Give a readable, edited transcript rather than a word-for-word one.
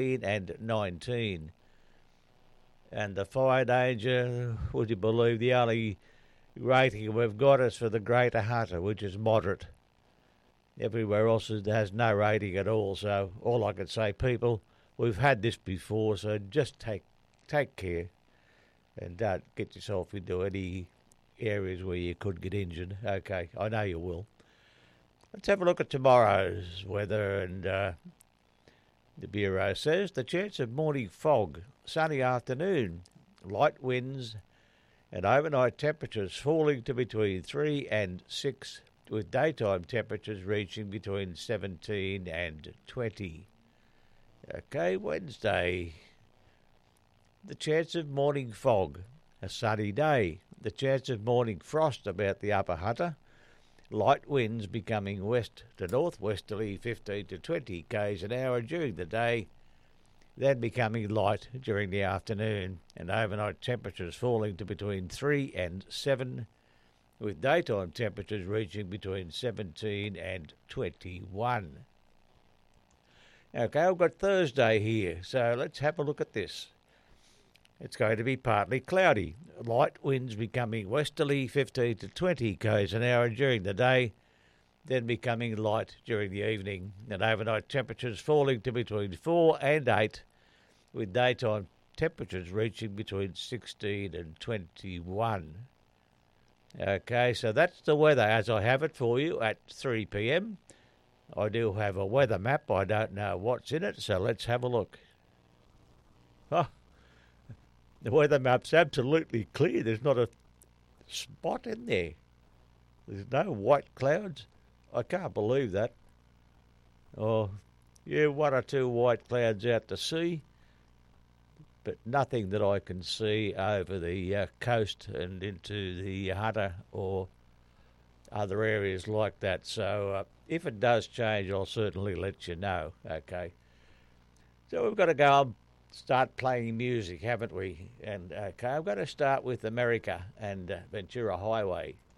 and 19. And the fire danger, would you believe, the only rating we've got is for the Greater Hunter, which is moderate. Everywhere else has no rating at all. So all I can say, people, we've had this before, so just take care and don't get yourself into any areas where you could get injured. Okay, I know you will. Let's have a look at tomorrow's weather, and the Bureau says the chance of morning fog, sunny afternoon, light winds, and overnight temperatures falling to between 3 and 6, with daytime temperatures reaching between 17 and 20. Okay, Wednesday, the chance of morning fog, a sunny day, the chance of morning frost about the Upper Hunter, light winds becoming west to northwesterly 15 to 20 k's an hour during the day, then becoming light during the afternoon, and overnight temperatures falling to between 3 and 7, with daytime temperatures reaching between 17 and 21. Okay, I've got Thursday here, so let's have a look at this. It's going to be partly cloudy. Light winds becoming westerly 15 to 20 k's an hour during the day, then becoming light during the evening, and overnight temperatures falling to between 4 and 8, with daytime temperatures reaching between 16 and 21. Okay, so that's the weather as I have it for you at 3 p.m. I do have a weather map. I don't know what's in it, so let's have a look. Oh, the weather map's absolutely clear. There's not a spot in there. There's no white clouds. I can't believe that. Oh, yeah, one or two white clouds out to sea, but nothing that I can see over the coast and into the Hunter or other areas like that. So if it does change, I'll certainly let you know. Okay. So we've got to go and start playing music, haven't we? And okay, I'm going to start with America and Ventura Highway.